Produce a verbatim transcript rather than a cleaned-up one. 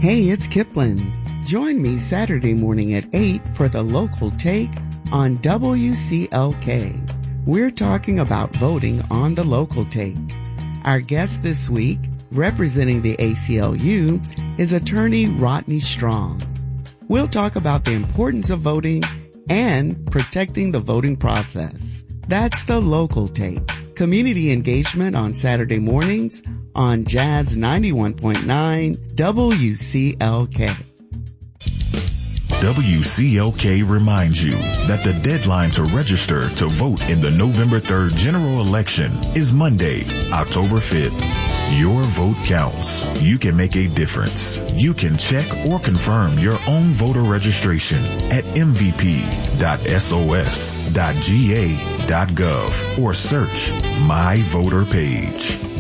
Hey, it's Kipling. Join me Saturday morning at eight for the local take on W C L K. We're talking about voting on the local take. Our guest this week, representing the A C L U, is attorney Rodney Strong. We'll talk about the importance of voting and protecting the voting process. That's the local take. Community engagement on Saturday mornings on Jazz ninety-one point nine W C L K. W C L K reminds you that the deadline to register to vote in the November third general election is Monday, October fifth. Your vote counts. You can make a difference. You can check or confirm your own voter registration at m v p dot s o s dot g a dot gov or search My Voter page.